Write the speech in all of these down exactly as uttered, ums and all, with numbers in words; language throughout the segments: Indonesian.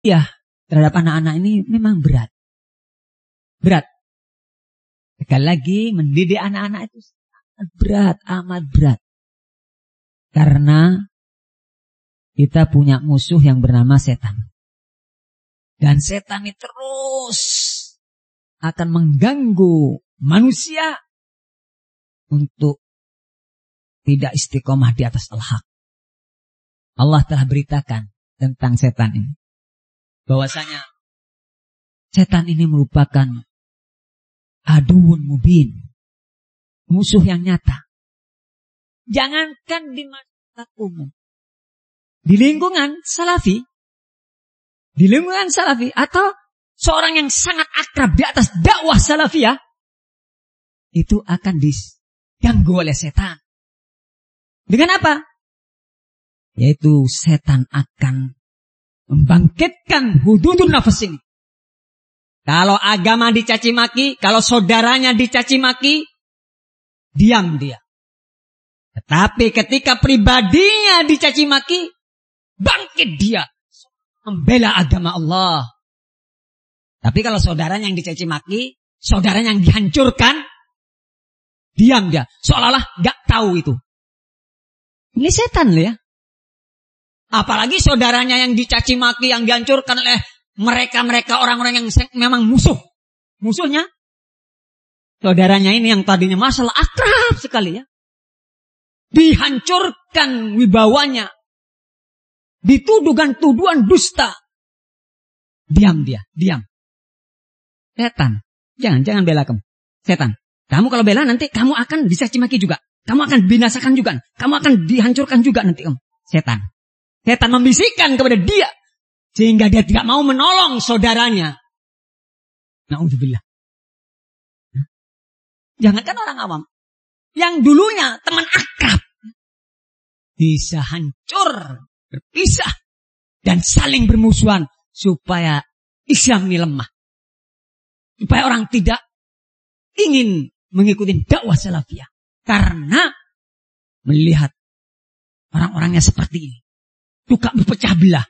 Ya, terhadap anak-anak ini memang berat. Berat. Sekali lagi, mendidik anak-anak itu sangat berat, amat berat. Karena kita punya musuh yang bernama setan. Dan setan ini terus akan mengganggu manusia untuk tidak istiqomah di atas al-haq. Allah telah beritakan tentang setan ini. Bahwasanya setan ini merupakan aduun mubin. Musuh yang nyata. Jangankan di masyarakat umum. Di lingkungan salafi. Di lingkungan salafi. Atau seorang yang sangat akrab di atas dakwah salafiyah. Itu akan diganggu oleh setan. Dengan apa? Yaitu setan akan membangkitkan hududun nafas ini. Kalau agama dicaci maki, kalau saudaranya dicaci maki, diam dia. Tetapi ketika pribadinya dicaci maki, bangkit dia. Membela agama Allah. Tapi kalau saudaranya yang dicaci maki, saudaranya yang dihancurkan, diam dia. Seolah-olah gak tahu itu. Ini setan loh ya. Apalagi saudaranya yang dicaci maki, yang dihancurkan oleh mereka-mereka orang-orang yang memang musuh. Musuhnya. Saudaranya ini yang tadinya masalah akrab sekali ya. Dihancurkan wibawanya. Dituduhkan tuduhan dusta. Diam dia, diam. Setan. Jangan, jangan bela kamu. Setan. Kamu kalau bela nanti kamu akan dicaci maki juga. Kamu akan binasakan juga. Kamu akan dihancurkan juga nanti kamu. Setan. Setan membisikkan kepada dia. Sehingga dia tidak mau menolong saudaranya. Na'udzubillah. Jangankan orang awam. Yang dulunya teman akrab. Bisa hancur. Berpisah. Dan saling bermusuhan. Supaya Islam ini lemah. Supaya orang tidak ingin mengikuti dakwah salafiyah. Karena melihat orang-orangnya seperti ini. Suka berpecah belah.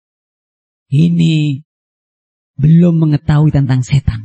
Ini belum mengetahui tentang setan.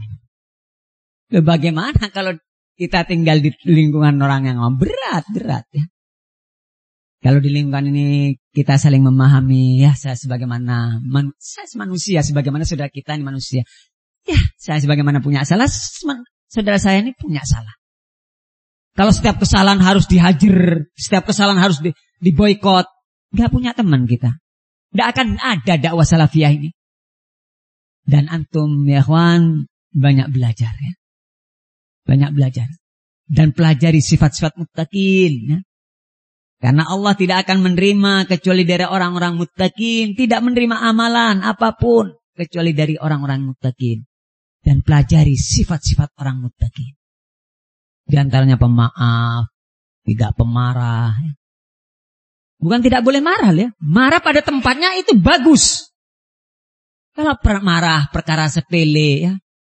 Bagaimana kalau kita tinggal di lingkungan orang yang berat, berat ya. Kalau di lingkungan ini kita saling memahami, ya saya sebagaimana man, saya manusia, sebagaimana saudara kita ini manusia. Ya, saya sebagaimana punya salah, saudara saya ini punya salah. Kalau setiap kesalahan harus dihajar, setiap kesalahan harus di, diboikot, nggak punya teman kita. Nggak akan ada dakwah salafiyah ini. Dan antum ya kawan banyak belajar ya. Banyak belajar. Dan pelajari sifat-sifat muttaqin ya. Karena Allah tidak akan menerima kecuali dari orang-orang muttaqin. Tidak menerima amalan apapun kecuali dari orang-orang muttaqin. Dan pelajari sifat-sifat orang muttaqin. Di antaranya pemaaf, tidak pemarah. Bukan tidak boleh marah ya. Marah pada tempatnya itu bagus. Kalau marah perkara sepele ya.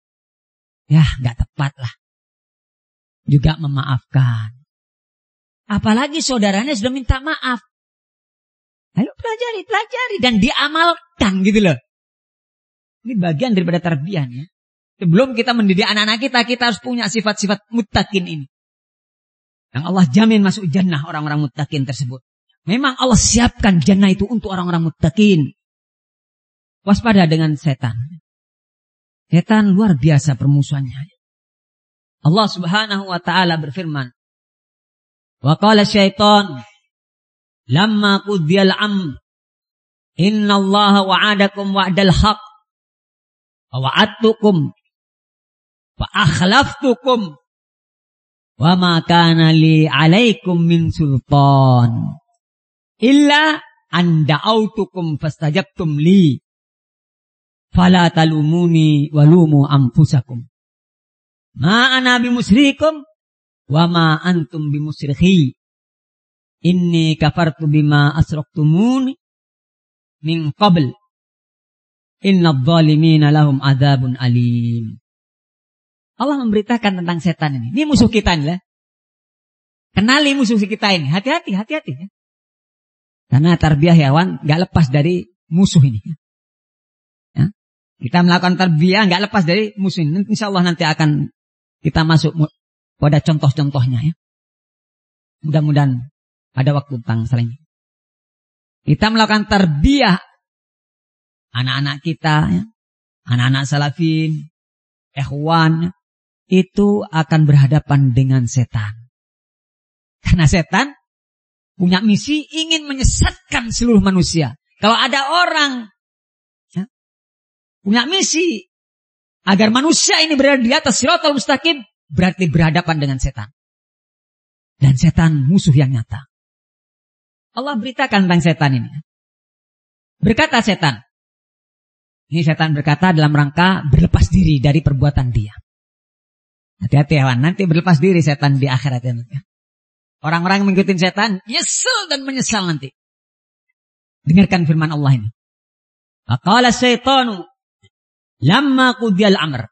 Ya gak tepat lah. Juga memaafkan. Apalagi saudaranya sudah minta maaf. Ayo pelajari, pelajari. Dan diamalkan gitu loh. Ini bagian daripada tarbiyah ya. Sebelum kita mendidik anak-anak kita, kita harus punya sifat-sifat muttaqin ini. Yang Allah jamin masuk jannah orang-orang muttaqin tersebut. Memang Allah siapkan jannah itu untuk orang-orang muttaqin. Waspada dengan setan. Setan luar biasa permusuhannya. Allah subhanahu wa ta'ala berfirman. Wa qala syaitan. Lamma qudiyal am. Inna allaha wa'adakum wa'dal haq. Wa wa'adtukum. Wa akhlaftukum. Wa ma kana li alaikum min sultan. Illa an da'autukum fastajabtum li. Fala talumuni walumu anfusakum. Ma ana bimusrikum wa ma antum bimusrikhi. Inni kafartu bima asraktumuni min qabl. Inna adh-dhalimina lahum adzabun alim. Allah memberitakan tentang setan ini. Ini musuh kita nih ya. Kenali musuh kita ini. Hati-hati, hati-hati ya. Karena tarbiyah hewan gak lepas dari musuh ini. Kita melakukan tarbiyah nggak lepas dari musuh. Insya Allah nanti akan kita masuk pada contoh-contohnya ya. Mudah-mudahan ada waktu tentang saling. Kita melakukan tarbiyah anak-anak kita, ya. Anak-anak salafin, ikhwan, itu akan berhadapan dengan setan. Karena setan punya misi ingin menyesatkan seluruh manusia. Kalau ada orang ya, punya misi agar manusia ini berada di atas siratal mustaqim, berarti berhadapan dengan setan. Dan setan musuh yang nyata. Allah beritakan tentang setan ini. Berkata setan. Ini setan berkata dalam rangka berlepas diri dari perbuatan dia. Hati-hati ya, nanti berlepas diri setan di akhirat ya. Orang-orang yang mengikuti setan nyesel dan menyesal nanti. Dengarkan firman Allah ini. Faqala syaitanu lamma qudiyal amr.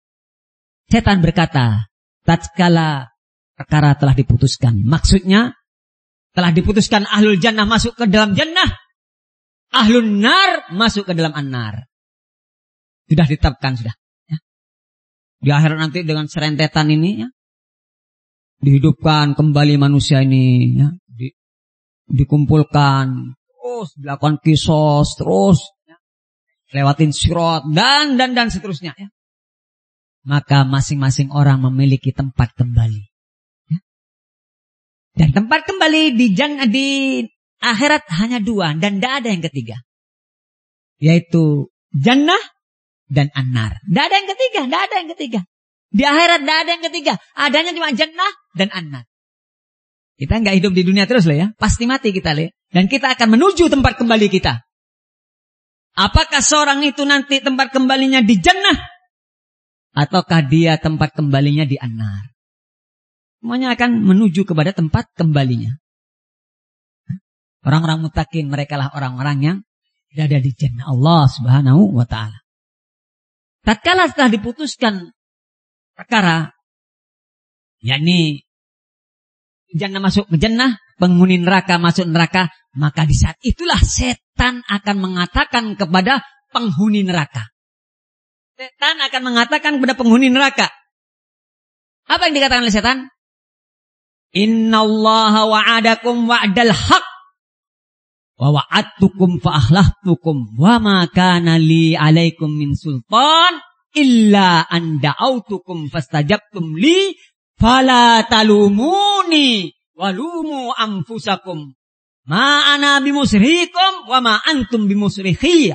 Setan berkata, tatkala perkara telah diputuskan. Maksudnya telah diputuskan ahlul jannah masuk ke dalam jannah, ahlun nar masuk ke dalam an-nar. Sudah ditetapkan sudah. Ya. Di akhirat nanti dengan serentetan ini ya, dihidupkan kembali manusia ini, ya, di, dikumpulkan, terus dilakukan kisos, terus ya, lewatin sirat dan dan dan seterusnya. Ya. Maka masing-masing orang memiliki tempat kembali. Ya. Dan tempat kembali di jannah di akhirat hanya dua dan tidak ada yang ketiga, yaitu jannah dan an-nar. Tidak ada yang ketiga, tidak ada yang ketiga. Di akhirat tidak ada yang ketiga. Adanya cuma jannah dan an-nar. Kita nggak hidup di dunia terus lah ya. Pasti mati kita lah. Dan kita akan menuju tempat kembali kita. Apakah seorang itu nanti tempat kembalinya di jannah? Ataukah dia tempat kembalinya di an-nar? Semuanya akan menuju kepada tempat kembalinya. Orang-orang muttaqin, mereka lah orang-orang yang berada di jannah Allah subhanahu wa ta'ala. Tatkala telah diputuskan perkara, yakni jannah masuk ke jannah, penghuni neraka masuk neraka, maka di saat itulah setan akan mengatakan kepada penghuni neraka. Setan akan mengatakan kepada penghuni neraka. Apa yang dikatakan oleh setan? Innallaha wa'adakum wa'dal haq wa wa'adtukum fa akhlaftukum wa ma kana li 'alaikum min sultan illa an da'autukum fastajabtum li fala talumuni walumu anfusakum ma ana bimusrihikum wa ma antum bimusrikhiya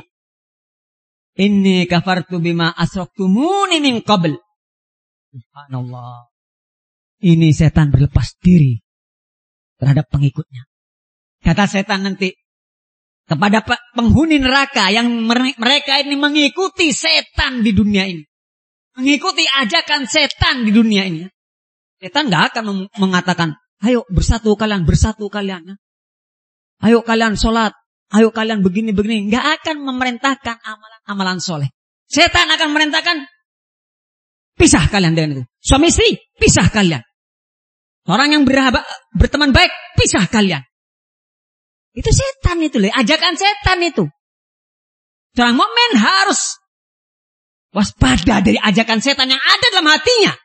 inni kafartu bima asraktumuni min qabl. Subhanallah. Ini setan berlepas diri terhadap pengikutnya. Kata setan nanti kepada penghuni neraka yang mereka ini mengikuti setan di dunia ini. Mengikuti ajakan setan di dunia ini. Setan gak akan mengatakan, ayo bersatu kalian, bersatu kalian. Ayo kalian sholat, ayo kalian begini-begini. Gak akan memerintahkan amalan-amalan soleh. Setan akan memerintahkan, pisah kalian dengan itu. Suami istri, pisah kalian. Orang yang berhaba, berteman baik, pisah kalian. Itu setan itu, le. Ajakan setan itu. Seorang mukmin harus waspada dari ajakan setan yang ada dalam hatinya.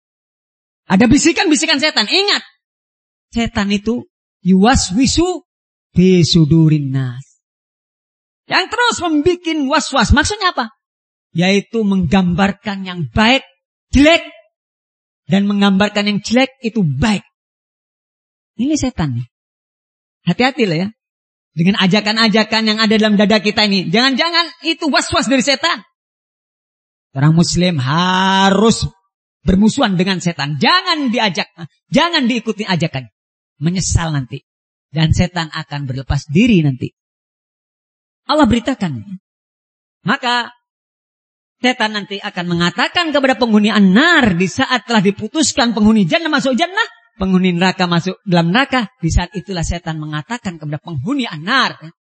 Ada bisikan-bisikan setan. Ingat, setan itu yuwaswisu fi sudurin nas. Yang terus membuat was-was. Maksudnya apa? Yaitu menggambarkan yang baik jelek dan menggambarkan yang jelek itu baik. Ini setan nih. Hati-hati lah ya. Dengan ajakan-ajakan yang ada dalam dada kita ini. Jangan-jangan itu was-was dari setan. Orang muslim harus bermusuhan dengan setan. Jangan diajak. Jangan diikuti ajakan. Menyesal nanti. Dan setan akan berlepas diri nanti. Allah beritakan. Maka setan nanti akan mengatakan kepada penghuni an-nar. Di saat telah diputuskan penghuni jannah masuk jannah. Penghuni neraka masuk dalam neraka. Di saat itulah setan mengatakan kepada penghuni an-nar.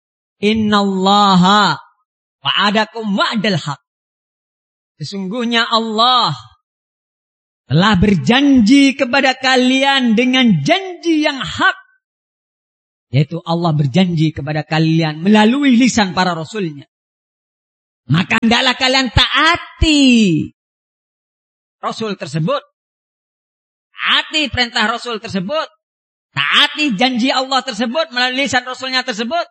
Innallaha wa'adakum wa'dal haq. Sesungguhnya Allah telah berjanji kepada kalian dengan janji yang hak. Yaitu Allah berjanji kepada kalian melalui lisan para rasulnya. Maka hendaklah kalian taati Rasul tersebut. Taati perintah Rasul tersebut. Taati janji Allah tersebut melalui lisan Rasulnya tersebut.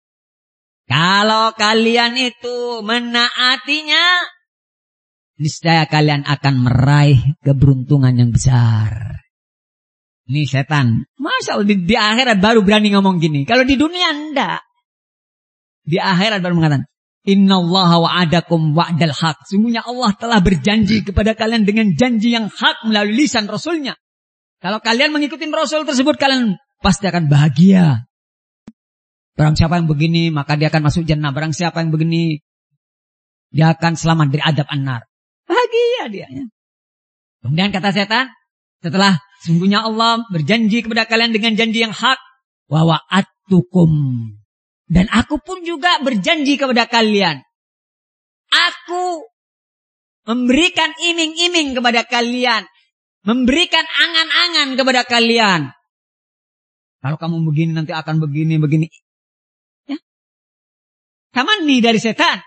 Kalau kalian itu menaatinya, niscaya kalian akan meraih keberuntungan yang besar. Ini setan. Masa di, di akhirat baru berani ngomong gini. Kalau di dunia enggak. Di akhirat baru mengatakan, Innallaha wa'adakum wa'dal haq. Sungguhnya Allah telah berjanji kepada kalian dengan janji yang hak melalui lisan Rasulnya. Kalau kalian mengikuti Rasul tersebut, kalian pasti akan bahagia. Barang siapa yang begini, maka dia akan masuk jannah. Barang siapa yang begini, dia akan selamat dari adab an-nar. Bahagia dia. Ya. Kemudian kata setan, setelah sungguhnya Allah berjanji kepada kalian dengan janji yang hak, wa wa'adtukum. Dan aku pun juga berjanji kepada kalian. Aku memberikan iming-iming kepada kalian. Memberikan angan-angan kepada kalian. Kalau kamu begini nanti akan begini, begini. Ya. Kaman nih dari setan.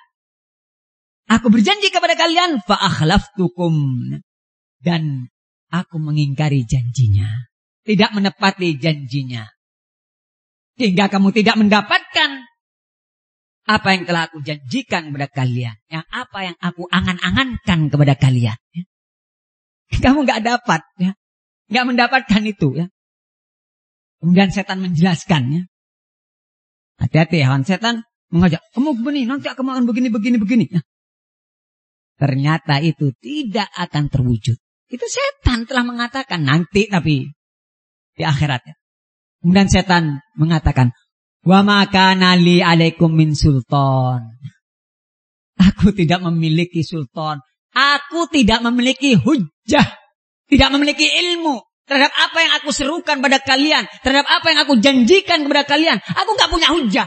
Aku berjanji kepada kalian. Fa'akhlaftukum. Dan aku mengingkari janjinya. Tidak menepati janjinya. Hingga kamu tidak mendapatkan apa yang telah aku janjikan kepada kalian. Yang apa yang aku angan-angankan kepada kalian. Ya. Kamu gak dapat. Ya. Gak mendapatkan itu. Ya. Kemudian setan menjelaskan. Ya. Hati-hati ya, setan mengajak. Kamu begini, nanti kamu akan begini, begini, begini. Ya. Ternyata itu tidak akan terwujud. Itu setan telah mengatakan nanti tapi di akhiratnya. Kemudian setan mengatakan, wa ma kana li alaikum min sultan. Aku tidak memiliki sultan. Aku tidak memiliki hujjah. Tidak memiliki ilmu terhadap apa yang aku serukan pada kalian. Terhadap apa yang aku janjikan kepada kalian. Aku gak punya hujjah.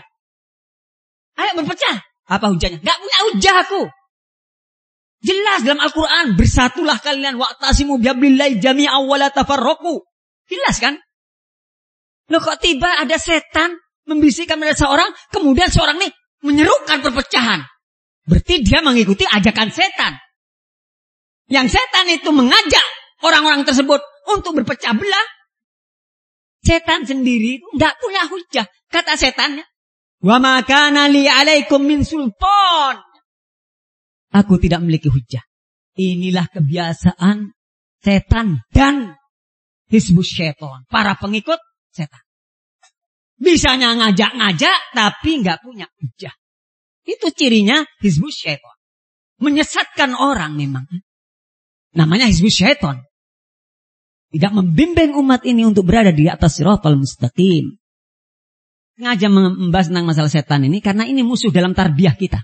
Ayo berpecah. Apa hujjahnya? Gak punya hujjah aku. Jelas dalam Al-Quran. Bersatulah kalian. Wa'tasimu bihablillahi jami'an wa la tafarraqu. Jelas kan? Loh kok tiba ada setan membisikkan pada seorang. Kemudian seorang ini menyerukan perpecahan. Berarti dia mengikuti ajakan setan. Yang setan itu mengajak orang-orang tersebut untuk berpecah belah. Setan sendiri itu tidak punya hujah. Kata setannya, wa ma kana li alaikum min sultan. Aku tidak memiliki hujah. Inilah kebiasaan setan dan hizbus syaitan. Para pengikut setan. Bisanya ngajak-ngajak tapi nggak punya hujah. Itu cirinya hizbus syaitan. Menyesatkan orang memang. Namanya hizbus syaitan. Tidak membimbing umat ini untuk berada di atas siratal mustaqim. Sengaja membahas tentang masalah setan ini karena ini musuh dalam tarbiyah kita.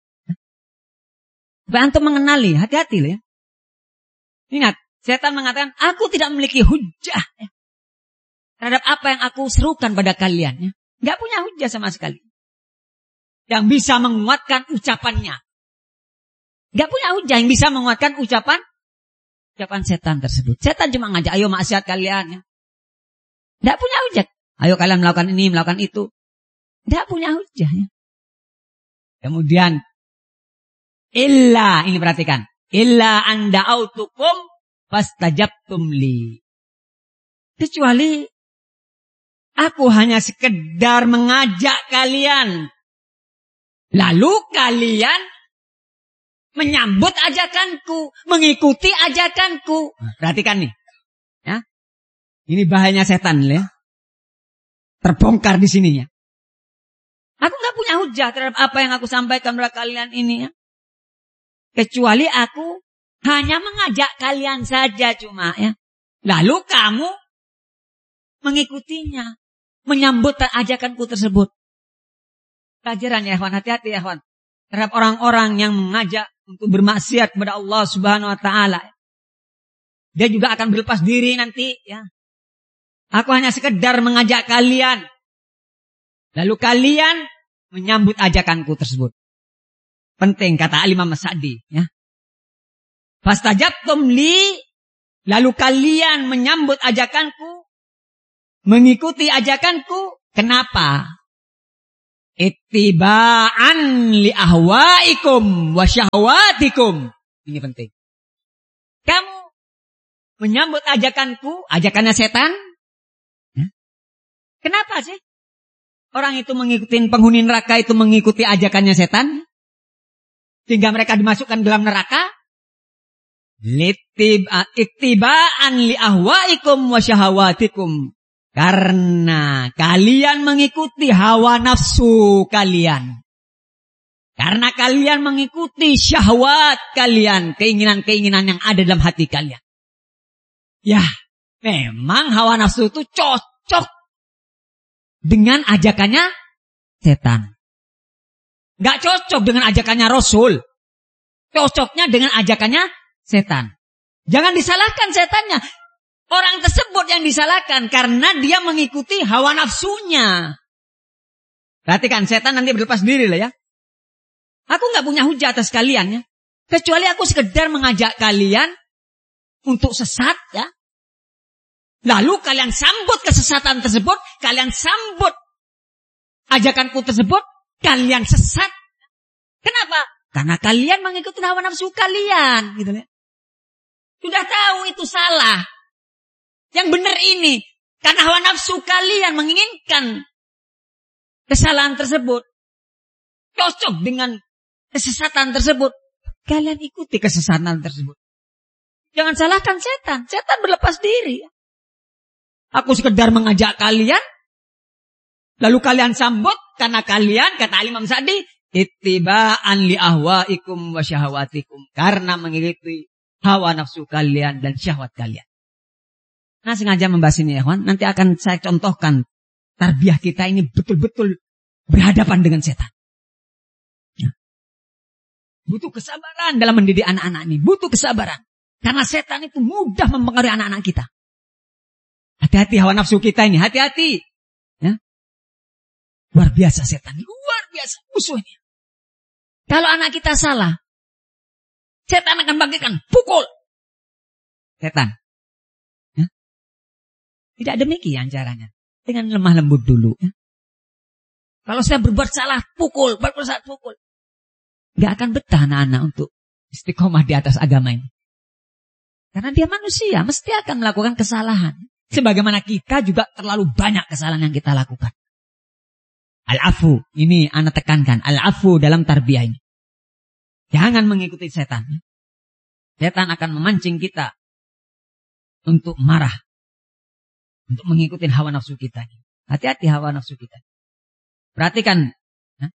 Supaya antum mengenali, hati-hati ya. Ingat, setan mengatakan, aku tidak memiliki hujah ya, terhadap apa yang aku serukan pada kalian. Ya. Gak punya hujah sama sekali. Yang bisa menguatkan ucapannya. Gak punya hujah yang bisa menguatkan ucapan ucapan setan tersebut. Setan cuma ngajak, ayo maksiat kalian. Ya. Gak punya hujah. Ayo kalian melakukan ini, melakukan itu. Gak punya hujah. Ya. Kemudian, illa, ini perhatikan. Illa anda autukum fastajabtum li. Kecuali aku hanya sekedar mengajak kalian. Lalu kalian menyambut ajakanku, mengikuti ajakanku. Perhatikan nih. Ya. Ini bahayanya setan ya. Terbongkar di sininya. Aku gak punya hujah terhadap apa yang aku sampaikan kepada kalian ini ya. Kecuali aku hanya mengajak kalian saja cuma ya. Lalu kamu mengikutinya. Menyambut ajakanku tersebut. Pelajaran ya ikhwan, hati-hati ya ikhwan. Terhadap orang-orang yang mengajak untuk bermaksiat kepada Allah subhanahu wa ta'ala. Dia juga akan berlepas diri nanti ya. Aku hanya sekedar mengajak kalian. Lalu kalian menyambut ajakanku tersebut. Penting kata Al-Imam As-Sa'di ya. Fastajabtum li, lalu kalian menyambut ajakanku, mengikuti ajakanku. Kenapa? Ittiba'an li ahwaikum wa syahwatikum. Ini penting. Kamu menyambut ajakanku, ajakannya setan. Kenapa sih? Orang itu mengikuti penghuni neraka itu mengikuti ajakannya setan. Sehingga mereka dimasukkan dalam neraka. Ittiba'an li ahwaikum wa syahwatikum. Karena kalian mengikuti hawa nafsu kalian. Karena kalian mengikuti syahwat kalian. Keinginan-keinginan yang ada dalam hati kalian. Ya, memang hawa nafsu itu cocok dengan ajakannya setan. Gak cocok dengan ajakannya Rasul. Cocoknya dengan ajakannya setan. Jangan disalahkan setannya. Orang tersebut yang disalahkan karena dia mengikuti hawa nafsunya. Perhatikan, setan nanti berlepas diri lah ya. Aku gak punya hujah atas kalian ya. Kecuali aku sekedar mengajak kalian untuk sesat ya. Lalu kalian sambut kesesatan tersebut. Kalian sambut ajakanku tersebut. Kalian sesat. Kenapa? Karena kalian mengikuti hawa nafsu kalian. Gitu ya. Sudah tahu itu salah. Yang benar ini. Karena hawa nafsu kalian menginginkan kesalahan tersebut. Cocok dengan kesesatan tersebut. Kalian ikuti kesesatan tersebut. Jangan salahkan setan. Setan berlepas diri. Aku sekedar mengajak kalian. Lalu kalian sambut. Karena kalian, kata Imam Sa'di, ittiba'an li ahwaikum wa syahwatikum. Karena mengikuti hawa nafsu kalian dan syahwat kalian. Nah, sengaja membahas ini ya kawan. Nanti akan saya contohkan. Tarbiyah kita ini betul-betul berhadapan dengan setan. Nah, butuh kesabaran dalam mendidik anak-anak ini. Butuh kesabaran. Karena setan itu mudah mempengaruhi anak-anak kita. Hati-hati hawa nafsu kita ini. Hati-hati. Ya. Luar biasa setan. Luar biasa musuhnya. Kalau anak kita salah. Setan akan bagikan. Pukul. Setan. Ya. Tidak demikian caranya. Dengan lemah lembut dulu. Ya. Kalau saya berbuat salah. Pukul. Berbuat salah pukul. Gak akan betah anak-anak untuk istiqomah di atas agama ini. Karena dia manusia. Mesti akan melakukan kesalahan. Sebagaimana kita juga terlalu banyak kesalahan yang kita lakukan. Al-afu. Ini anak tekankan. Al-afu dalam tarbiyah ini. Jangan mengikuti setan. Setan akan memancing kita. Untuk marah. Untuk mengikuti hawa nafsu kita. Hati-hati hawa nafsu kita. Perhatikan. Ya.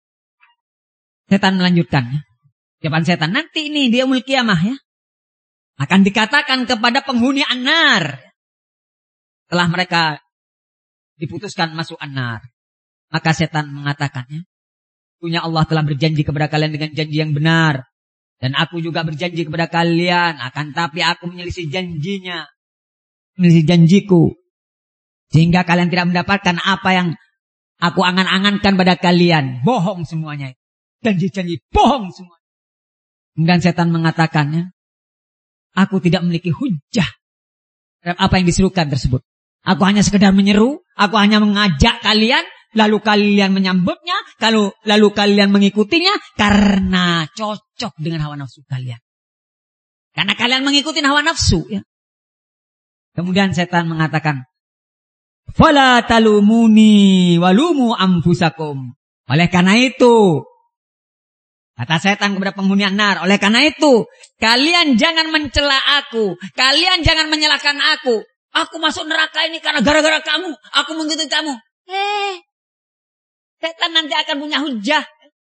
Setan melanjutkan. Ya. Depan setan. Nanti ini dia yaumul qiyamah ya. Akan dikatakan kepada penghuni an-nar. Setelah mereka diputuskan masuk an-nar. Maka setan mengatakannya. Punya Allah telah berjanji kepada kalian dengan janji yang benar. Dan aku juga berjanji kepada kalian. Akan tapi aku menyelisih janjinya. Menyelisih janjiku. Sehingga kalian tidak mendapatkan apa yang aku angan-angankan pada kalian. Bohong semuanya. Janji-janji bohong semua. Kemudian setan mengatakannya. Aku tidak memiliki hujah. Terhadap apa yang diserukan tersebut. Aku hanya sekedar menyeru. Aku hanya mengajak kalian. Lalu kalian menyambutnya. Kalau lalu kalian mengikutinya. Karena cocok dengan hawa nafsu kalian. Karena kalian mengikuti hawa nafsu. Ya. Kemudian setan mengatakan. Fala talumuni walumu anfusakum. Oleh karena itu. Kata setan kepada penghuni an-nar. Oleh karena itu. Kalian jangan mencela aku. Kalian jangan menyalahkan aku. Aku masuk neraka ini karena gara-gara kamu. Aku mengikuti kamu. Eh. Setan nanti akan punya hujah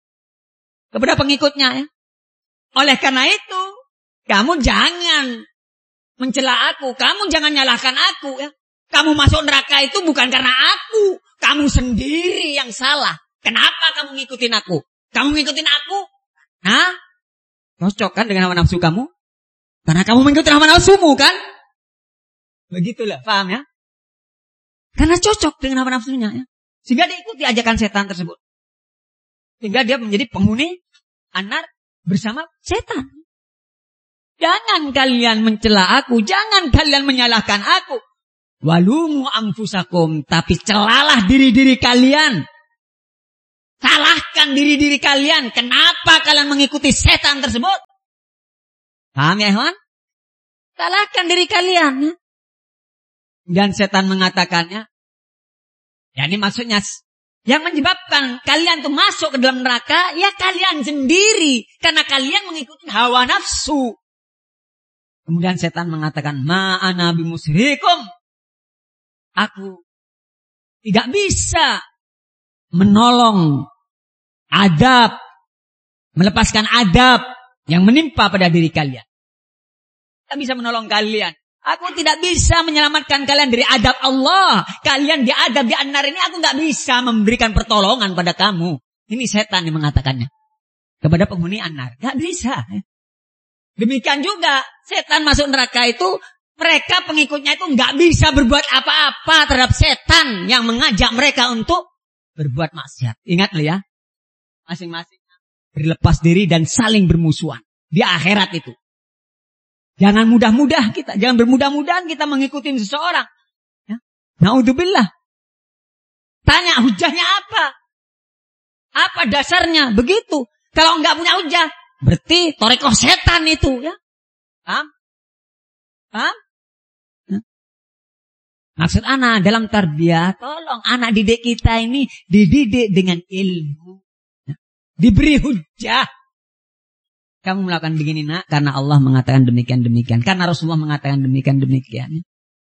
kepada pengikutnya. Ya. Oleh karena itu, kamu jangan mencela aku. Kamu jangan nyalahkan aku. Ya. Kamu masuk neraka itu bukan karena aku. Kamu sendiri yang salah. Kenapa kamu ngikutin aku? Kamu ngikutin aku? Nah, cocok kan dengan hawa nafsu kamu? Karena kamu mengikuti hawa nafsumu kan? Begitulah, paham ya? Karena cocok dengan hawa nafsunya ya. Sehingga dia ikuti ajakan setan tersebut. Sehingga dia menjadi penghuni an-nar bersama setan. Jangan kalian mencela aku. Jangan kalian menyalahkan aku. Walumu anfusakum. Tapi celalah diri-diri kalian. Salahkan diri-diri kalian. Kenapa kalian mengikuti setan tersebut? Paham ya, ikhwan? Salahkan diri kalian. Ya? Dan setan mengatakannya. Ya ini maksudnya. Yang menyebabkan kalian tuh masuk ke dalam neraka. Ya kalian sendiri. Karena kalian mengikuti hawa nafsu. Kemudian setan mengatakan. Ma'ana bimusrikum. Aku tidak bisa menolong adab. Melepaskan adab yang menimpa pada diri kalian. Tak bisa menolong kalian. Aku tidak bisa menyelamatkan kalian dari adab Allah. Kalian diadab di an-nar ini aku tidak bisa memberikan pertolongan pada kamu. Ini setan yang mengatakannya. Kepada penghuni an-nar. Tidak bisa. Demikian juga setan masuk neraka itu. Mereka pengikutnya itu tidak bisa berbuat apa-apa terhadap setan yang mengajak mereka untuk berbuat maksiat. Ingat loh ya. Masing-masing berlepas diri dan saling bermusuhan. Di akhirat itu. Jangan mudah-mudah kita. Jangan bermudah-mudahan kita mengikuti seseorang. Ya. Na'udzubillah. Tanya hujahnya apa? Apa dasarnya? Begitu. Kalau enggak punya hujah. Berarti torekoh setan itu. Ya. Paham? Paham? Ya. Maksud anak dalam tarbiyah. Tolong anak didik kita ini dididik dengan ilmu. Ya. Diberi hujah. Kamu melakukan begini nak, karena Allah mengatakan demikian-demikian. Karena Rasulullah mengatakan demikian-demikian.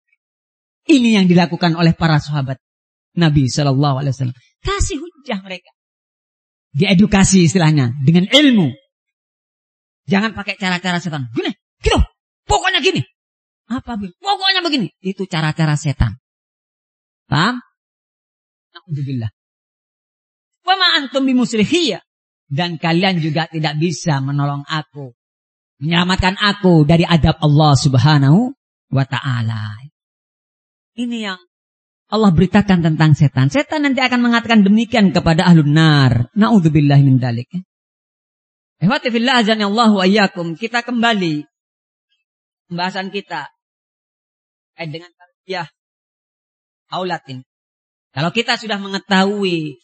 Ini yang dilakukan oleh para sahabat Nabi shallallahu alaihi wasallam. Kasih hujah mereka. Diedukasi istilahnya, dengan ilmu. Jangan pakai cara-cara setan. Gini, gitu, pokoknya gini. Apa? Pokoknya begini. Itu cara-cara setan. Paham? Na'udzubillah. Wa ma antum bimusrihiyya. Dan kalian juga tidak bisa menolong aku. Menyelamatkan aku dari adab Allah subhanahu wa ta'ala. Ini yang Allah beritakan tentang setan. Setan nanti akan mengatakan demikian kepada ahlun nar. Na'udzubillahi min dzalik. Ihwati fillah azanillahu wa iyyakum. Kita kembali pembahasan kita eh, dengan tarbiyah aulatin. Kalau kita sudah mengetahui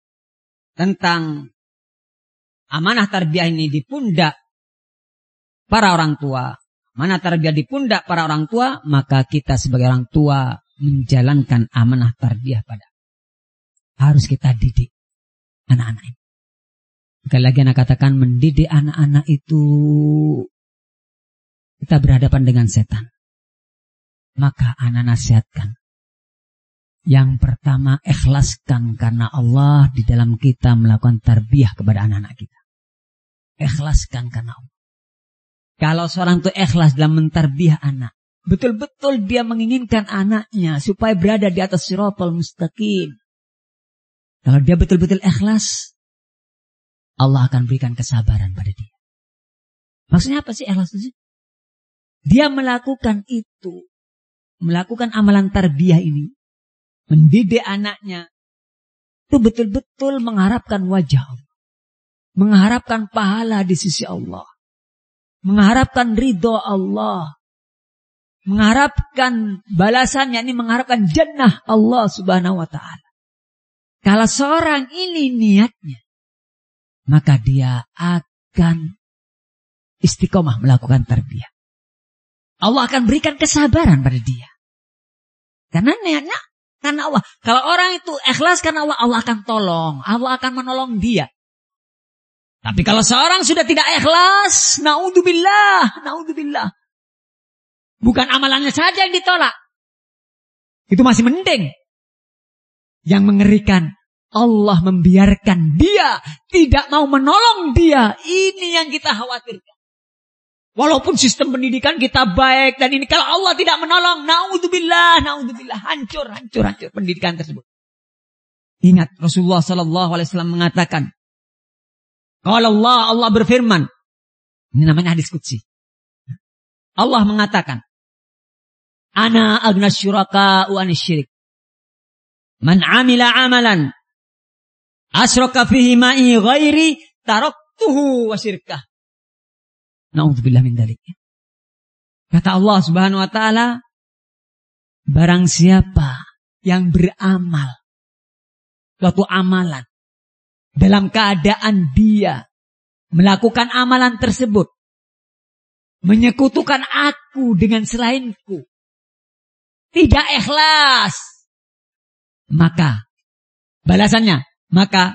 tentang amanah tarbiyah ini di pundak para orang tua. Amanah tarbiyah di pundak para orang tua. Maka kita sebagai orang tua menjalankan amanah tarbiyah pada. Harus kita didik anak-anak ini. Sekali lagi anak katakan mendidik anak-anak itu. Kita berhadapan dengan setan. Maka anak nasihatkan. Yang pertama ikhlaskan karena Allah di dalam kita melakukan tarbiyah kepada anak-anak kita. Ikhlaskan karena Allah. Kalau seorang itu ikhlas dalam mentarbiyah anak. Betul-betul dia menginginkan anaknya supaya berada di atas siratal mustaqim. Kalau dia betul-betul ikhlas. Allah akan berikan kesabaran pada dia. Maksudnya apa sih ikhlas itu? Dia melakukan itu. Melakukan amalan tarbiyah ini. Mendidik anaknya. Itu betul-betul mengharapkan wajah Allah. Mengharapkan pahala di sisi Allah. Mengharapkan ridho Allah. Mengharapkan balasannya. Ini mengharapkan jannah Allah subhanahu wa ta'ala. Kalau seorang ini niatnya. Maka dia akan istiqomah melakukan tarbiyah. Allah akan berikan kesabaran pada dia. Karena niatnya karena Allah. Kalau orang itu ikhlas karena Allah, Allah akan tolong. Allah akan menolong dia. Tapi kalau seorang sudah tidak ikhlas, naudzubillah, naudzubillah. Bukan amalannya saja yang ditolak. Itu masih mending. Yang mengerikan, Allah membiarkan dia tidak mau menolong dia. Ini yang kita khawatirkan. Walaupun sistem pendidikan kita baik dan ini kalau Allah tidak menolong, naudzubillah, naudzubillah, hancur, hancur, hancur pendidikan tersebut. Ingat Rasulullah sallallahu alaihi wasallam mengatakan, kalau Allah Allah berfirman, ini namanya hadis qudsi. Allah mengatakan, Ana agna syuraka wa anis syirik. Man amila amalan asyraka fihi ma'i ghairi taraktuhu wa syirkah. Na'udzubillah min dzalik. Kata Allah Subhanahu wa taala, barang siapa yang beramal suatu amalan dalam keadaan dia melakukan amalan tersebut, menyekutukan aku dengan selainku, tidak ikhlas, maka balasannya, maka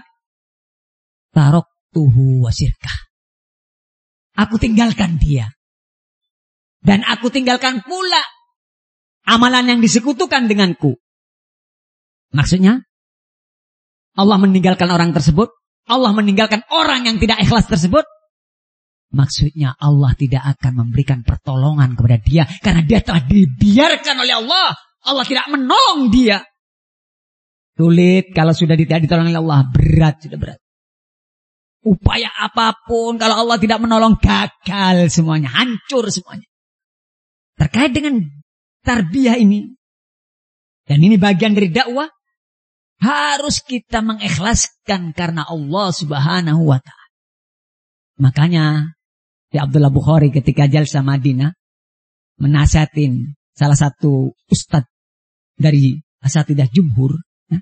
taraktuhu wa syirkah. Aku tinggalkan dia. Dan aku tinggalkan pula amalan yang disekutukan denganku. Maksudnya, Allah meninggalkan orang tersebut, Allah meninggalkan orang yang tidak ikhlas tersebut. Maksudnya Allah tidak akan memberikan pertolongan kepada dia, karena dia telah dibiarkan oleh Allah. Allah tidak menolong dia. Sulit kalau sudah tidak ditolong oleh Allah, berat, sudah berat. Upaya apapun kalau Allah tidak menolong, gagal semuanya, hancur semuanya. Terkait dengan tarbiyah ini, dan ini bagian dari dakwah, harus kita mengikhlaskan karena Allah Subhanahu wa ta'ala. Makanya di Abdullah Bukhari ketika jalsa Madinah menasihatin salah satu ustadz dari asatidah jumhur, ya,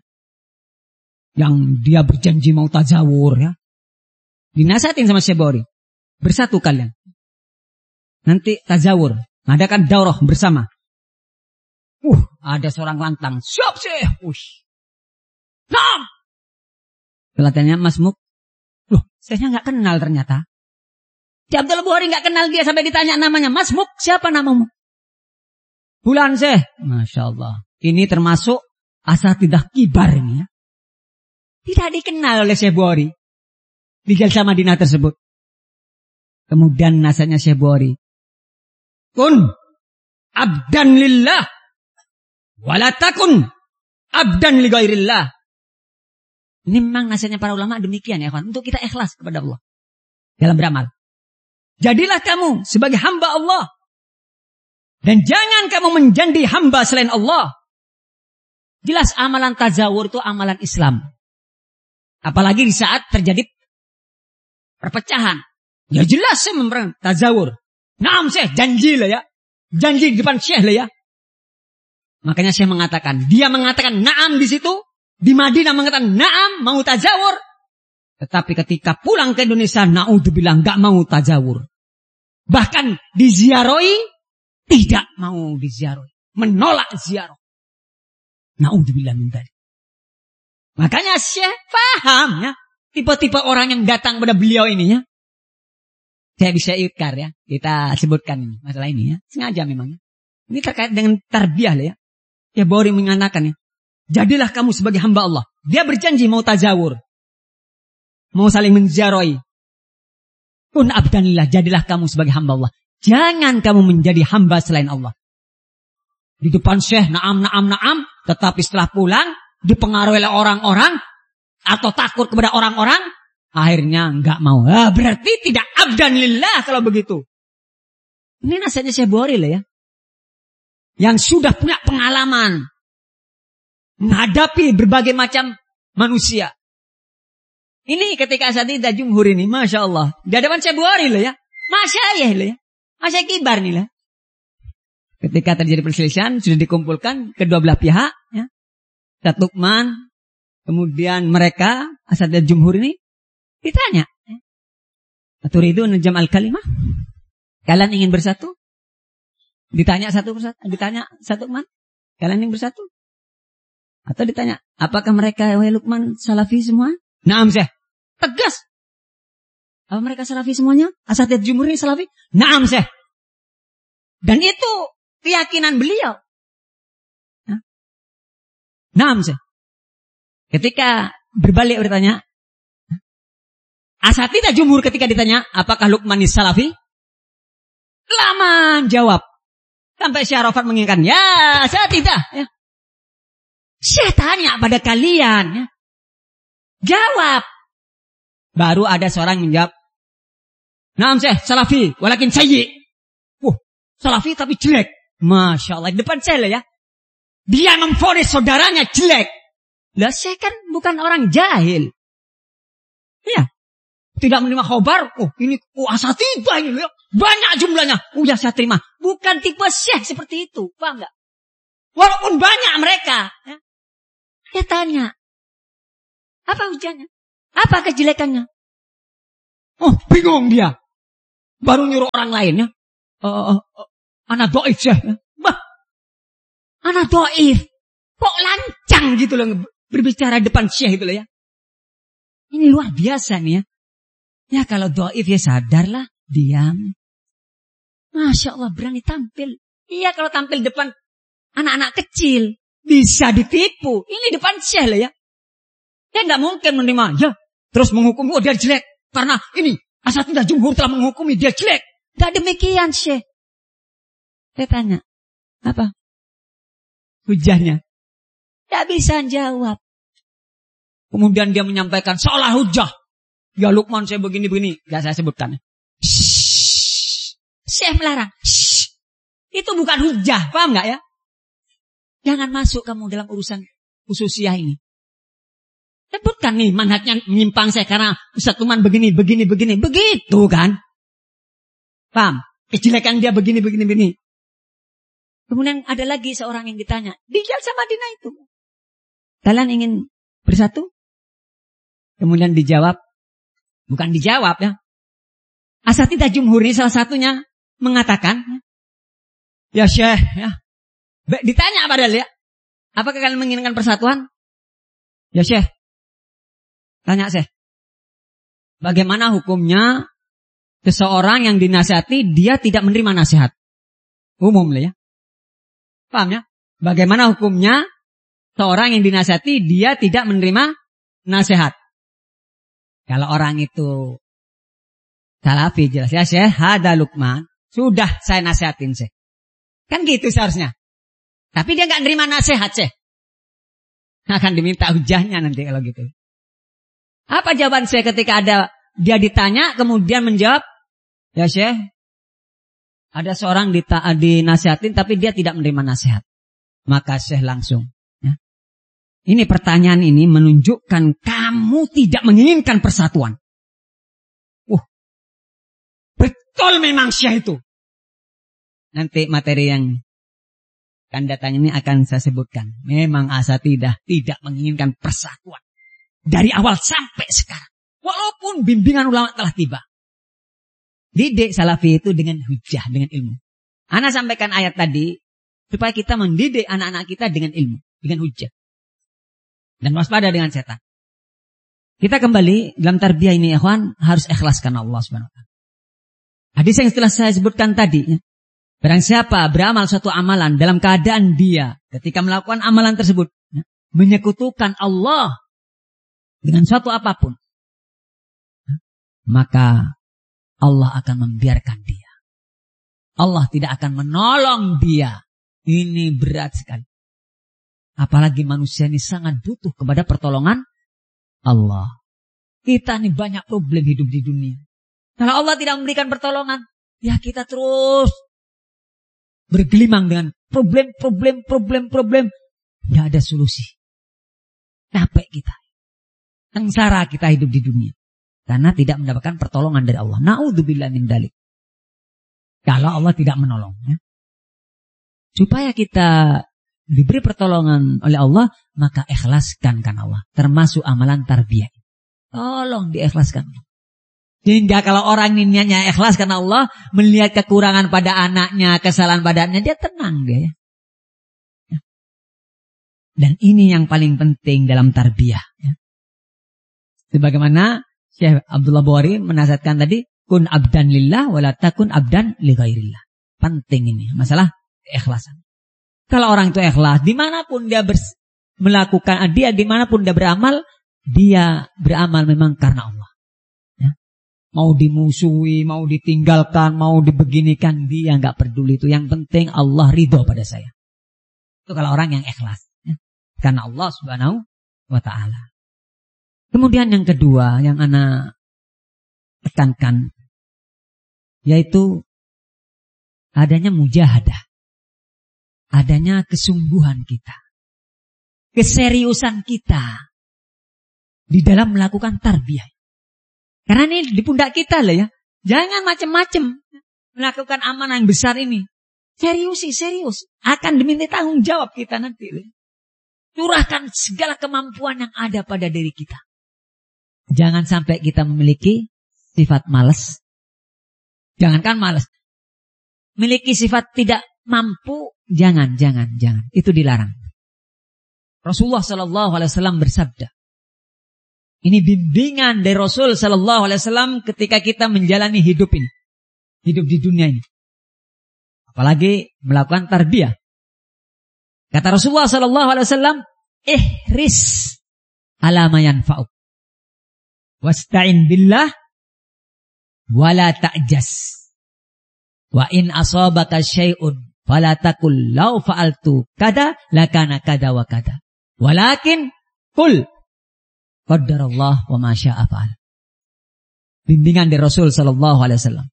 yang dia berjanji mau tazawur, ya. Dinasihatin sama Syekh Bukhari, bersatu kalian, nanti tazawur, adakan daurah bersama. Uh, ada seorang lantang, siap Syekh. Ush. Nah, kelihatannya Mas Muk, loh, saya nggak kenal ternyata. Si Abdullah Bukhari nggak kenal dia sampai ditanya namanya, Mas Muk, siapa namamu? Bulan Syekh. Masya Allah. Ini termasuk asatidah kibar ini, ya. Tidak dikenal oleh Syekh Bukhari di jalsa Madinah tersebut. Kemudian nasihatnya Syekh Bukhari, kun abdan lillah wala takun abdan li ghairillah. Ini memang nasihatnya para ulama demikian, ya kawan, untuk kita ikhlas kepada Allah dalam beramal. Jadilah kamu sebagai hamba Allah, dan jangan kamu menjadi hamba selain Allah. Jelas amalan tazawur itu amalan Islam. Apalagi di saat terjadi perpecahan. Ya jelas saya memberi tazawur. Naam Syekh, janji lah ya. Janji di depan Syekh lah ya. Makanya Syekh mengatakan, dia mengatakan naam di situ, di Madinah mengatakan naam mau tazawur. Tetapi ketika pulang ke Indonesia, naudzubillah enggak mau tazawur. Bahkan diziarahi, tidak mau diziarahi. Menolak ziarah. Naudzubillah min dzalik. Makanya Syekh paham, ya, tipe-tipe orang yang datang pada beliau ini, ya. Saya bisa ikar, ya, kita sebutkan ini, masalah ini, ya. Sengaja memang, ya. Ini terkait dengan tarbiyah lah, ya. Ya Bukhari mengatakan, ya, jadilah kamu sebagai hamba Allah. Dia berjanji mau tazawur, mau saling menziarahi. Kun abdanillah, jadilah kamu sebagai hamba Allah. Jangan kamu menjadi hamba selain Allah. Di depan Syekh, naam, naam, naam. Tetapi setelah pulang, dipengaruhi oleh orang-orang, atau takut kepada orang-orang, akhirnya enggak mau. Ah, berarti tidak abdan lillah kalau begitu. Ini nasihatnya Syekh Bukhari lah, ya. Yang sudah punya pengalaman menghadapi berbagai macam manusia. Ini ketika asatidah jumhur ini, Masya Allah, di hadapan Syekh Bukhari lah, ya. Masyayikh lah, ya. Masyayikh kibar nih lah. Ketika terjadi perselisihan, sudah dikumpulkan kedua belah pihak, ya. Ustaz Lukman, kemudian mereka asatidah jumhur ini ditanya, ya. Aturidu najam al-kalimah? Kalian ingin bersatu? Ditanya satu persatu, ditanya satu Lukman, kalian ingin bersatu? Atau ditanya, apakah mereka wahai Lukman salafi semua? Naam Syekh. Tegas. Apa mereka salafi semuanya? Asatidah jumhur ini salafi? Naam Syekh. Dan itu keyakinan beliau. Nah, naam Syekh. Ketika berbalik bertanya, asatidah jumhur ketika ditanya, apakah Lukman is salafi? Lama jawab. Sampai Syekh Arafat mengingatkan, ya saya tidak. Ya. Saya tanya pada kalian. Ya. Jawab. Baru ada seorang yang menjawab, naam Syekh, salafi, walakin sayyi. Wah, salafi tapi jelek. Masya Allah, di depan saya lah, ya. Dia memvonis saudaranya jelek. Lah saya kan bukan orang jahil. Ya. Tidak menerima khobar, oh ini oh, asatidah ini, ya. Banyak jumlahnya. Oh ya saya terima. Bukan tipe Syekh seperti itu. Paham gak? Walaupun banyak mereka. Ya. Saya tanya. Apa hujannya? Apa kejelekannya? Oh, bingung dia. Baru nyuruh orang lain ya. Uh, uh, uh, anak doif ya. Bah, anak doif. Kok lancang gitu loh berbicara depan syekh itu loh ya. Ini luar biasa nih ya. Ya kalau doif ya sadarlah, diam. Masya Allah berani tampil. Iya kalau tampil depan anak-anak kecil bisa ditipu. Ini depan syekh loh ya. Dia nggak mungkin menerima ya. Terus menghukum, oh dia jelek. Karena ini, asatidzah jumhur telah menghukumi dia jelek. Gak demikian, Syekh. Saya tanya, apa? Hujahnya. Gak bisa jawab. Kemudian dia menyampaikan, seolah hujah. Ya Lukman saya begini-begini. Gak saya sebutkan. Shhh. Syekh melarang. Shhh. Itu bukan hujah, paham gak ya? Jangan masuk kamu dalam urusan khususiyah ini. Sebutkan nih manhajnya menyimpang saya karena Ustaz Lukman begini, begini, begini. Begitu kan? Paham? Kejelekan dia begini, begini, begini. Kemudian ada lagi seorang yang ditanya. Di Jalsah Madinah itu. Kalian ingin bersatu? Kemudian dijawab. Bukan dijawab ya. Asatidzah jumhur ini salah satunya mengatakan. Ya Syekh. Ya. Ditanya padahal ya. Apakah kalian menginginkan persatuan? Ya Syekh. Tanya Syekh, bagaimana hukumnya seseorang yang dinasihati dia tidak menerima nasihat? Umum lah ya. Paham ya? Bagaimana hukumnya seorang yang dinasihati dia tidak menerima nasihat? Kalau orang itu salafi jelas ya Syekh, hada Lukman, sudah saya nasihatin Syekh. Kan gitu seharusnya. Tapi dia nggak menerima nasihat Syekh. Akan diminta hujahnya nanti kalau gitu. Apa jawaban saya ketika ada dia ditanya kemudian menjawab, ya Syekh, ada seorang dita- dinasihatin tapi dia tidak menerima nasihat. Maka Syekh langsung. Ya. Ini pertanyaan ini menunjukkan kamu tidak menginginkan persatuan. Uh, betul memang Syekh itu. Nanti materi yang akan datang ini akan saya sebutkan. Memang asatidzah tidak menginginkan persatuan. Dari awal sampai sekarang. Walaupun bimbingan ulama telah tiba. Didik salafi itu dengan hujah, dengan ilmu. Ana sampaikan ayat tadi. Supaya kita mendidik anak-anak kita dengan ilmu. Dengan hujah. Dan waspada dengan setan. Kita kembali dalam tarbiyah ini ikhwan. Harus ikhlaskan Allah subhanahu wa taala. Hadis yang setelah saya sebutkan tadi. Ya, barang siapa beramal suatu amalan dalam keadaan dia. Ketika melakukan amalan tersebut. Ya, menyekutukan Allah. Dengan suatu apapun. Maka Allah akan membiarkan dia. Allah tidak akan menolong dia. Ini berat sekali. Apalagi manusia ini sangat butuh kepada pertolongan Allah. Kita ini banyak problem hidup di dunia. Kalau Allah tidak memberikan pertolongan, ya kita terus bergelimang dengan problem, problem, problem, problem. Tidak ada solusi. Capek kita. Sengsara kita hidup di dunia. Karena tidak mendapatkan pertolongan dari Allah. Na'udzubillah min dzalik. Kalau Allah tidak menolong. Ya. Supaya kita diberi pertolongan oleh Allah, maka ikhlaskan kan Allah. Termasuk amalan tarbiyah. Tolong diikhlaskan. Sehingga kalau orang ini niatnya ikhlaskan Allah, melihat kekurangan pada anaknya, kesalahan pada anaknya, dia tenang dia ya. Dan ini yang paling penting dalam tarbiyah. Ya. Sebagaimana Syekh Abdullah Bukhari menasihatkan tadi, kun abdan lillah wala takun abdan li ghairillah. Penting ini, masalah keikhlasan. Kalau orang itu ikhlas, dimanapun dia bers- melakukan, dia dimanapun dia beramal, dia beramal memang karena Allah. Ya. Mau dimusuhi, mau ditinggalkan, mau dibeginikan, dia nggak peduli itu. Yang penting Allah ridho pada saya. Itu kalau orang yang ikhlas. Ya. Karena Allah subhanahu wa ta'ala. Kemudian yang kedua yang ana tekankan yaitu adanya mujahadah. Adanya kesungguhan kita. Keseriusan kita di dalam melakukan tarbiyah. Karena ini di pundak kita lah ya. Jangan macam-macam melakukan amanah yang besar ini. Serius sih, serius. Akan diminta tanggung jawab kita nanti. Curahkan segala kemampuan yang ada pada diri kita. Jangan sampai kita memiliki sifat malas. Jangankan malas. Memiliki sifat tidak mampu. Jangan, jangan, jangan. Itu dilarang. Rasulullah Sallallahu Alaihi Wasallam bersabda. Ini bimbingan dari Rasul Sallallahu Alaihi Wasallam ketika kita menjalani hidup ini. Hidup di dunia ini. Apalagi melakukan tarbiyah. Kata Rasulullah Sallallahu Alaihi Wasallam, ihris ala ma yanfa'uk. Wasta'in billah wala ta'jas. Wa in asabaka syai'un fala taqul law fa'altu kada lakana kada wa kada. Walakin qul qaddarallah wa ma syaa fa'al. Bimbingan dari Rasul sallallahu alaihi wasallam.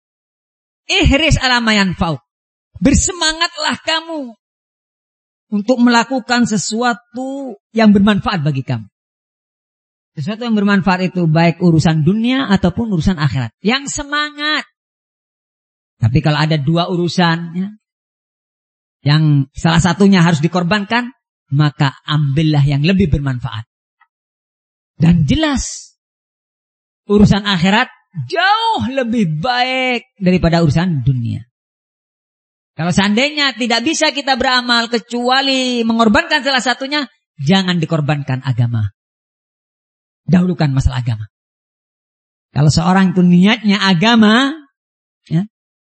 Ihris ala ma yanfa'uk. Bersemangatlah kamu untuk melakukan sesuatu yang bermanfaat bagi kamu. Sesuatu yang bermanfaat itu baik urusan dunia ataupun urusan akhirat. Yang semangat. Tapi kalau ada dua urusan, ya, yang salah satunya harus dikorbankan, maka ambillah yang lebih bermanfaat. Dan jelas, urusan akhirat jauh lebih baik daripada urusan dunia. Kalau seandainya tidak bisa kita beramal kecuali mengorbankan salah satunya, jangan dikorbankan agama. Dahulukan masalah agama. Kalau seorang itu niatnya agama, ya,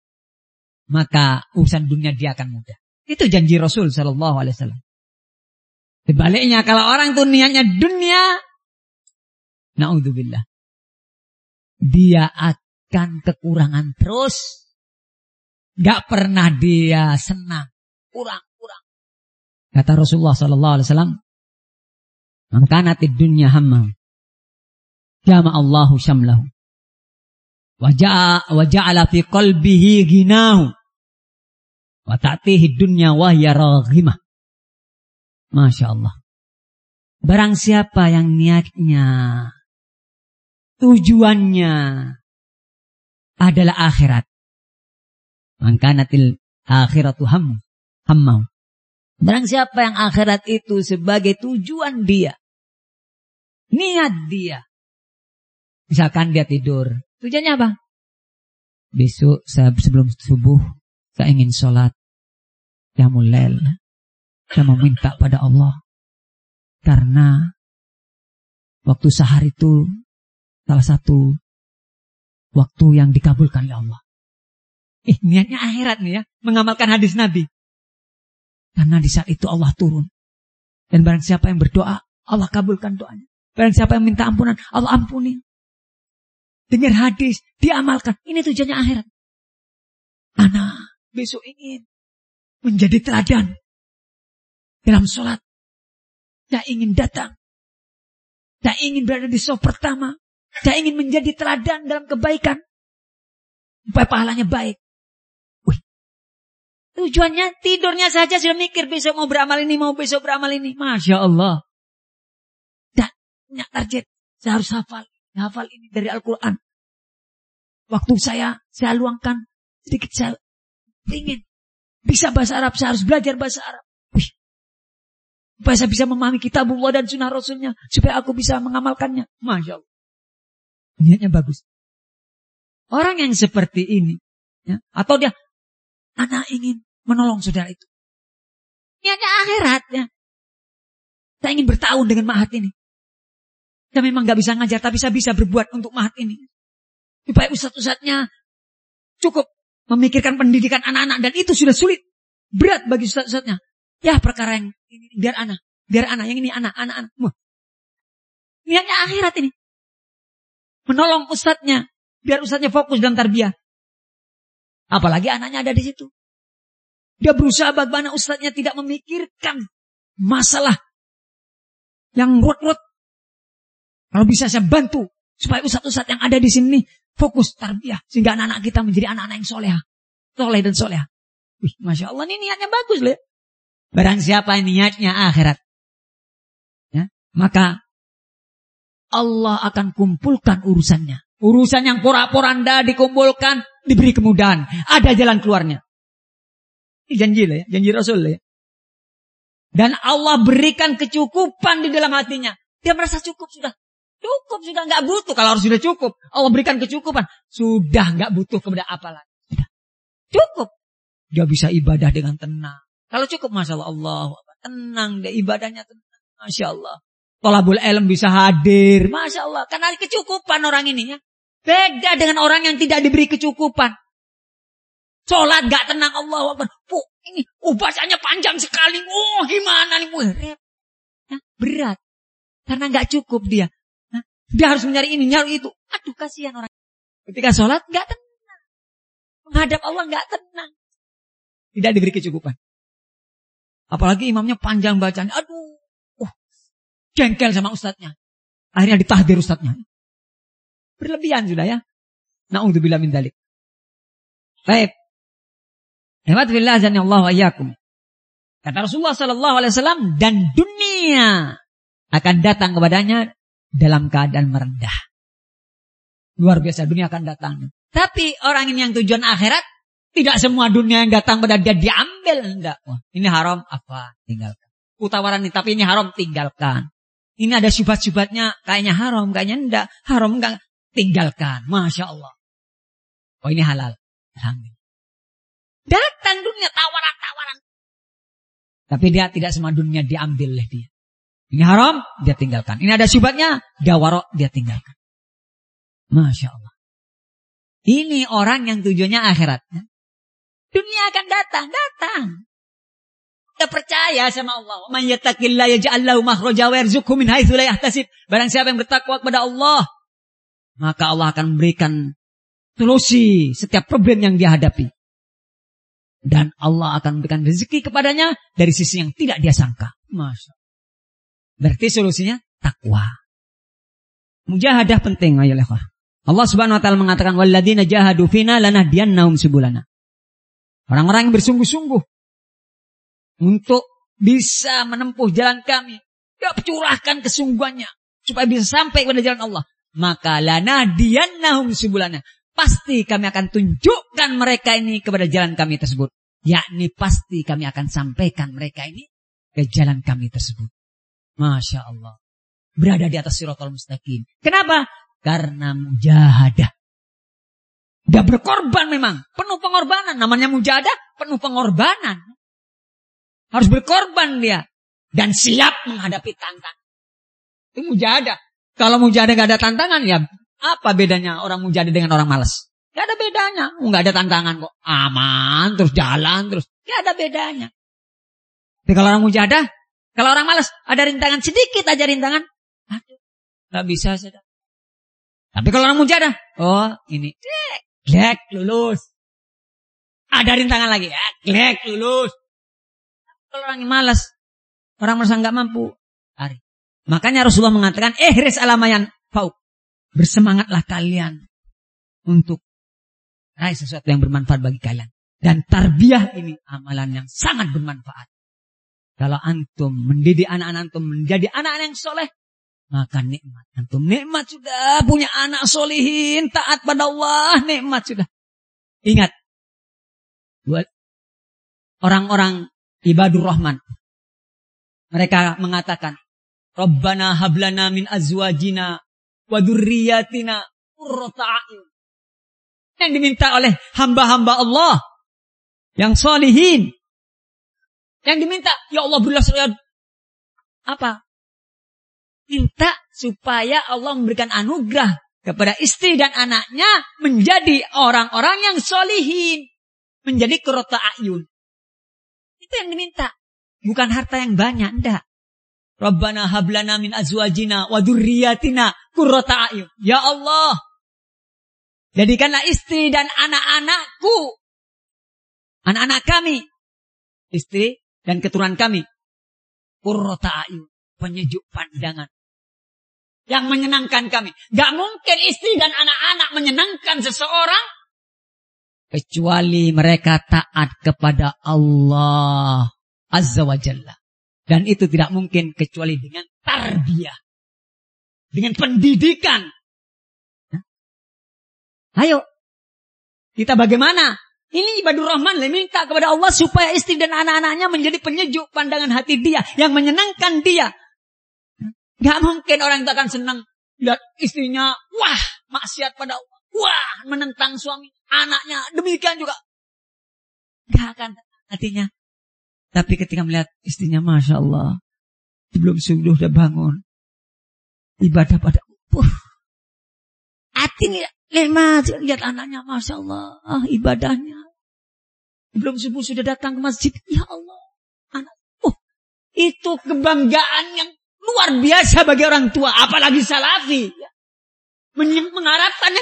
maka urusan dunia dia akan mudah. Itu janji Rasul Sallallahu Alaihi Wasallam. Sebaliknya kalau orang itu niatnya dunia, naudzubillah, dia akan kekurangan terus. Gak pernah dia senang, kurang, kurang. Kata Rasulullah Sallallahu Alaihi Wasallam, "Man kanatid dunya hammam, jama Allahu syamlahu, wa ja'ala fi qalbihi ghinahu, wa ta'tihi dunya wa hiya raghimah." Masya Allah. Barang siapa yang niatnya, tujuannya adalah akhirat, maka natil akhiratu ham hammau. Barang siapa yang akhirat itu sebagai tujuan dia, niat dia, misalkan dia tidur, tujuannya apa? Besok saya sebelum subuh saya ingin sholat qiyamul lail, saya meminta pada Allah karena waktu sahar itu salah satu waktu yang dikabulkan oleh Allah. Eh, niatnya akhirat nih ya, mengamalkan hadis Nabi. Karena di saat itu Allah turun. Dan barang siapa yang berdoa, Allah kabulkan doanya. Barang siapa yang minta ampunan, Allah ampuni. Dengar hadis, diamalkan. Ini tujuannya akhirat. Anak besok ingin menjadi teladan dalam sholat. Tak ingin datang. Tak ingin berada di saf pertama. Tak ingin menjadi teladan dalam kebaikan. Supaya pahalanya baik. Tujuannya tidurnya saja sudah mikir besok mau beramal ini, mau besok beramal ini. Masya Allah. Dan punya target. Saya harus hafal. Hafal ini dari Al-Quran. Waktu saya, saya luangkan sedikit, saya ingin bisa bahasa Arab. Saya harus belajar bahasa Arab. Wih. Supaya saya bisa memahami kitabullah dan sunnah Rasulnya. Supaya aku bisa mengamalkannya. Masya Allah. Niatnya bagus. Orang yang seperti ini, ya, atau dia, anak ingin menolong saudara itu. Niatnya akhirat, ya. Saya ingin bertahun dengan mahat ini. Saya memang gak bisa ngajar, tapi saya bisa berbuat untuk mahat ini. Supaya ustadz-ustadznya cukup memikirkan pendidikan anak-anak. Dan itu sudah sulit. Berat bagi ustadz-ustadznya. Ya perkara yang ini, biar anak. Biar anak, yang ini anak, anak-anak. Niatnya akhirat ini. Menolong ustadznya. Biar ustadznya fokus dalam tarbiyah. Apalagi anaknya ada di situ. Dia berusaha bagaimana ustadznya tidak memikirkan masalah yang ruwet-ruwet. Kalau bisa saya bantu supaya ustadz-ustadz yang ada di sini fokus tarbiyah sehingga anak-anak kita menjadi anak-anak yang soleha, soleh dan soleha. Wih, masya Allah, ini niatnya bagus loh. Barang siapa yang niatnya akhirat, ya, maka Allah akan kumpulkan urusannya. Urusan yang porak-poranda dikumpulkan, diberi kemudahan. Ada jalan keluarnya. Ini janji lah ya, janji Rasul lah ya. Dan Allah berikan kecukupan di dalam hatinya. Dia merasa cukup sudah. Cukup, sudah nggak butuh. Kalau harus sudah cukup, Allah berikan kecukupan. Sudah nggak butuh kepada apa lagi. Sudah. Cukup. Dia bisa ibadah dengan tenang. Kalau cukup, Masya Allah, tenang dia ibadahnya tenang. Masya Allah. Thalabul ilm bisa hadir. Masya Allah. Karena kecukupan orang ini ya. Beda dengan orang yang tidak diberi kecukupan. Sholat gak tenang, Allah Akbar. Puh, ini oh, bacanya panjang sekali. Oh gimana nih. Puh, nah, berat. Karena gak cukup dia. Nah, dia harus mencari ini, nyari itu. Aduh kasihan orang. Ketika sholat gak tenang. Menghadap Allah gak tenang. Tidak diberi kecukupan. Apalagi imamnya panjang bacanya. Aduh. Oh, jengkel sama ustadznya. Akhirnya ditahdir ustadznya. Berlebihan sudah ya. Na'udzubillah min dzalik. Baik. Hemat billah azanillahu wa iyyakum. Kata Rasulullah sallallahu alaihi wasallam, dan dunia akan datang kepadanya dalam keadaan merendah. Luar biasa, dunia akan datang. Tapi orang ini yang tujuan akhirat, tidak semua dunia yang datang pada dia diambil. Enggak. Wah, ini haram, apa? Tinggalkan. Utawaran ini, tapi ini haram, tinggalkan. Ini ada syubhat-syubhatnya, kayaknya haram, kayaknya enggak. Haram enggak, tinggalkan. Masya Allah. Oh ini halal. Alhamdulillah. Datang dunia tawaran-tawaran. Tapi dia tidak semua dunia diambil oleh dia. Ini haram, dia tinggalkan. Ini ada syubhatnya, dia warok, dia tinggalkan. Masya Allah. Ini orang yang tujuannya akhirat. Dunia akan datang, datang. Kita percaya sama Allah. Man yattaqillah yaj'al lahu makhraja wa yarzuqhu min haitsu la yahtasib. Barang siapa yang bertakwa kepada Allah, maka Allah akan memberikan solusi setiap problem yang dia hadapi. Dan Allah akan memberikan rezeki kepadanya dari sisi yang tidak dia sangka. Masya Allah. Berarti solusinya takwa. Mujahadah penting. Ayolah. Allah subhanahu wa ta'ala mengatakan, walladzina jahadu fina lanahdiyannahum subulana. Orang-orang yang bersungguh-sungguh untuk bisa menempuh jalan kami, dia curahkan kesungguhannya supaya bisa sampai kepada jalan Allah. Maka lanahdiyannahum subulana. Pasti kami akan tunjukkan mereka ini kepada jalan kami tersebut. Yakni pasti kami akan sampaikan mereka ini ke jalan kami tersebut. Masya Allah. Berada di atas siratal mustaqim. Kenapa? Karena mujahadah. Dia berkorban memang. Penuh pengorbanan. Namanya mujahadah, penuh pengorbanan. Harus berkorban dia. Dan siap menghadapi tantangan. Itu mujahadah. Kalau mujahadah gak ada tantangan ya, apa bedanya orang mujahadah dengan orang malas? Gak ada bedanya. Gak ada tantangan kok. Aman, terus jalan, terus. Gak ada bedanya. Tapi kalau orang mujahadah, kalau orang malas, ada rintangan sedikit aja rintangan. Aduh, gak bisa sudah. Tapi kalau orang mujahadah, oh ini, glek, lulus. Ada rintangan lagi, ya, glek, lulus. Kalau orang yang malas, orang merasa gak mampu, hari. Makanya Rasulullah mengatakan, ihris alamayan fauk. Bersemangatlah kalian untuk raih sesuatu yang bermanfaat bagi kalian. Dan tarbiyah ini amalan yang sangat bermanfaat. Kalau antum mendidik anak-anak antum menjadi anak-anak yang soleh, maka nikmat antum. Nikmat sudah punya anak solihin, taat pada Allah, nikmat sudah. Ingat, buat orang-orang ibadur rahman, mereka mengatakan, Rabbana hablana min azwajina wa dzurriyyatina qurrata a'yun. Yang diminta oleh hamba-hamba Allah yang solihin. Yang diminta, ya Allah berilah saya apa? Minta supaya Allah memberikan anugerah kepada istri dan anaknya menjadi orang-orang yang solihin, menjadi qurrata a'yun. Itu yang diminta, bukan harta yang banyak, enggak. Rabbana hablana min azwajina wa dzurriyyatina qurrata a'yun. Ya Allah, jadikanlah istri dan anak-anakku, anak-anak kami, istri dan keturunan kami, qurrata a'yun, penyejuk pandangan, yang menyenangkan kami. Gak mungkin istri dan anak-anak menyenangkan seseorang kecuali mereka taat kepada Allah Azza wa Jalla. Dan itu tidak mungkin kecuali dengan tarbiyah, dengan pendidikan. Nah, ayo, kita bagaimana? Ini ibadur rahman, minta kepada Allah supaya istri dan anak-anaknya menjadi penyejuk pandangan hati dia, yang menyenangkan dia. Gak mungkin orang itu akan senang Lihat istrinya, wah, maksiat pada Allah. Wah, menentang suami, anaknya. Demikian juga. Gak akan hatinya. Tapi ketika melihat istrinya, Masya Allah. Sebelum subuh udah bangun. Ibadah pada Allah. Hati nih, lihat anaknya, Masya Allah. Ah, ibadahnya. Belum subuh sudah datang ke masjid. Ya Allah. Anak. Oh, itu kebanggaan yang luar biasa bagi orang tua. Apalagi salafi. Mengharapkan